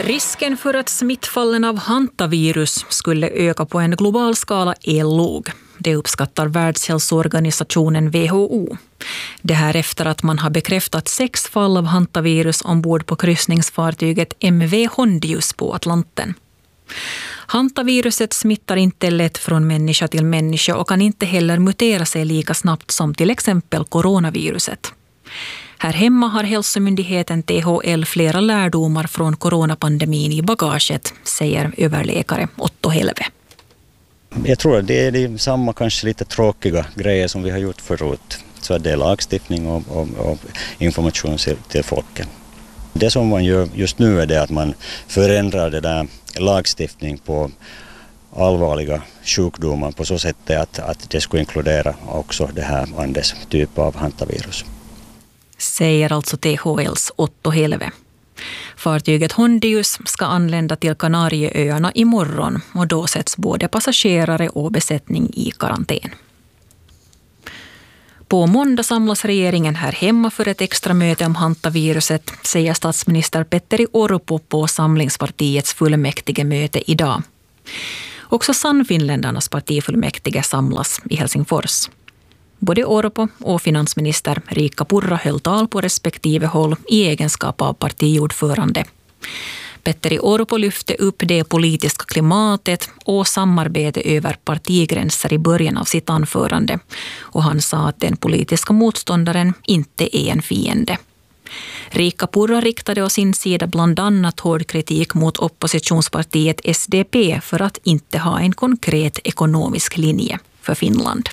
Risken för att smittfallen av hantavirus skulle öka på en global skala är låg. Det uppskattar Världshälsoorganisationen WHO. Det här efter att man har bekräftat 6 fall av hantavirus ombord på kryssningsfartyget MV Hondius på Atlanten. Hantaviruset smittar inte lätt från människa till människa och kan inte heller mutera sig lika snabbt som till exempel coronaviruset. Här hemma har hälsomyndigheten THL flera lärdomar från coronapandemin i bagaget, säger överläkare Otto Helve. Jag tror att det är samma kanske lite tråkiga grejer som vi har gjort förut. Så att det är lagstiftning och information till folket. Det som man gör just nu är det att man förändrar det där lagstiftning på allvarliga sjukdomar på så sätt att det skulle inkludera också det här Andes typ av hantavirus. Säger alltså THLs Otto Helve. Fartyget Hondius ska anlända till Kanarieöarna imorgon och då sätts både passagerare och besättning i karantän. På måndag samlas regeringen här hemma för ett extra möte om hantaviruset, säger statsminister Petteri Orpo på Samlingspartiets fullmäktige möte idag. Också Sannfinländarnas partifullmäktige samlas i Helsingfors. Både Orpo och finansminister Riikka Purra höll tal på respektive håll i egenskap av partiordförande. Petteri Orpo lyfte upp det politiska klimatet och samarbete över partigränser i början av sitt anförande. Och han sa att den politiska motståndaren inte är en fiende. Riikka Purra riktade å sin sida bland annat hård kritik mot oppositionspartiet SDP för att inte ha en konkret ekonomisk linje för Finland.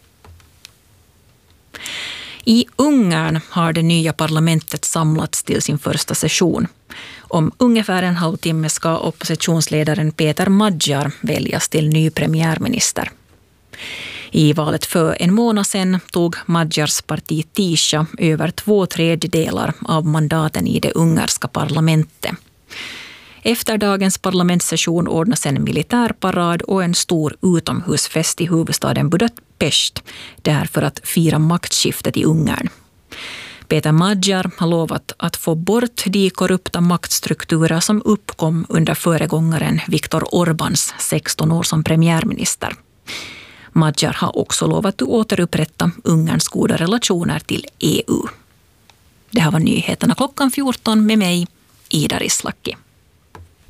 I Ungern har det nya parlamentet samlats till sin första session. Om ungefär en halvtimme ska oppositionsledaren Peter Magyar väljas till ny premiärminister. I valet för en månad sedan tog Magyars parti Tisha över 2/3 av mandaten i det ungerska parlamentet. Efter dagens parlamentssession ordnas en militärparad och en stor utomhusfest i huvudstaden Budapest, därför att fira maktskiftet i Ungern. Peter Magyar har lovat att få bort de korrupta maktstrukturer som uppkom under föregångaren Viktor Orbáns 16 år som premiärminister. Magyar har också lovat att återupprätta Ungerns goda relationer till EU. Det här var nyheterna klockan 14 med mig, Ida Rislaki.